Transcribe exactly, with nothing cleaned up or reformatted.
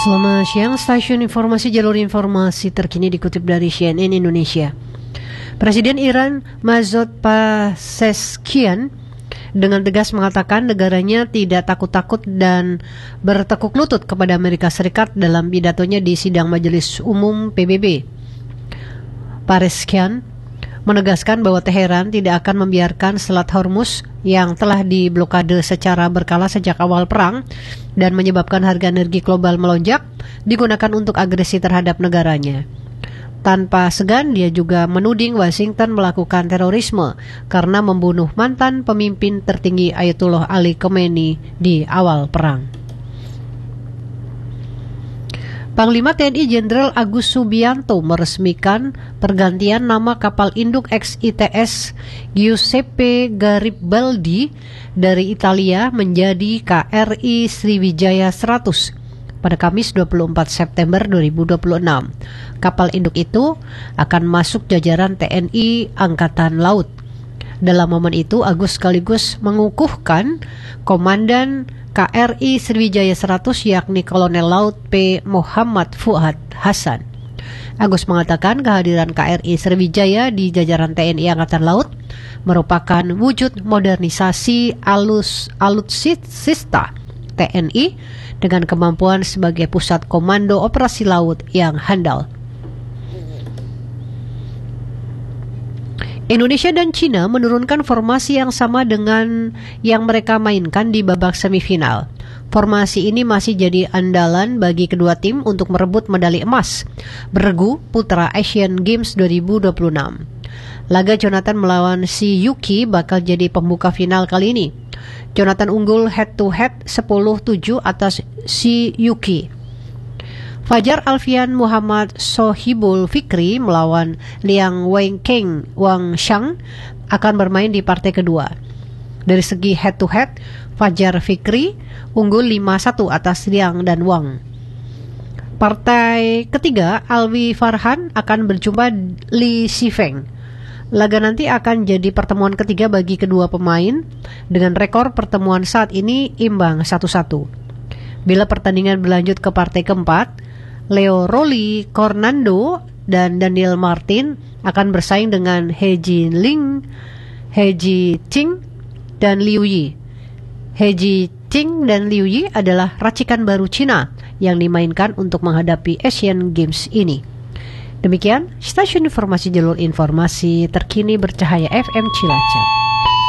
Selamat siang, stasiun informasi jalur informasi terkini dikutip dari C N N Indonesia. Presiden Iran Masoud Pezeshkian dengan tegas mengatakan negaranya tidak takut-takut dan bertekuk lutut kepada Amerika Serikat dalam pidatonya di sidang Majelis Umum P B B. Pezeshkian menegaskan bahwa Teheran tidak akan membiarkan Selat Hormuz yang telah diblokade secara berkala sejak awal perang dan menyebabkan harga energi global melonjak digunakan untuk agresi terhadap negaranya. Tanpa segan, dia juga menuding Washington melakukan terorisme karena membunuh mantan pemimpin tertinggi Ayatollah Ali Khamenei di awal perang. Panglima T N I Jenderal Agus Subianto meresmikan pergantian nama kapal induk ex I T S Giuseppe Garibaldi dari Italia menjadi K R I Sriwijaya seratus pada Kamis dua puluh empat September dua ribu dua puluh enam. Kapal induk itu akan masuk jajaran T N I Angkatan Laut. Dalam momen itu, Agus sekaligus mengukuhkan Komandan K R I Sriwijaya seratus yakni Kolonel Laut P. Muhammad Fuad Hasan. Agus mengatakan kehadiran K R I Sriwijaya di jajaran T N I Angkatan Laut merupakan wujud modernisasi alus alutsista T N I dengan kemampuan sebagai pusat komando operasi laut yang handal. Indonesia dan China menurunkan formasi yang sama dengan yang mereka mainkan di babak semifinal. Formasi ini masih jadi andalan bagi kedua tim untuk merebut medali emas beregu putra Asian Games dua ribu dua puluh enam. Laga Jonathan melawan Si Yuki bakal jadi pembuka final kali ini. Jonathan unggul head to head sepuluh tujuh atas Si Yuki. Fajar Alfian Muhammad Sohibul Fikri melawan Liang Weikeng Wang Shang akan bermain di partai kedua. Dari segi head to head, Fajar Fikri unggul lima satu atas Liang dan Wang. Partai ketiga, Alwi Farhan akan berjumpa Li Shifeng. Laga nanti akan jadi pertemuan ketiga bagi kedua pemain dengan rekor pertemuan saat ini imbang satu satu. Bila pertandingan berlanjut ke partai keempat, Leo Rolly Cornando dan Daniel Martin akan bersaing dengan He Jinling, He Jiqing, dan Liu Yi. He Jiqing dan Liu Yi adalah racikan baru Cina yang dimainkan untuk menghadapi Asian Games ini. Demikian, stasiun informasi jalur informasi terkini bercahaya F M Cilacap.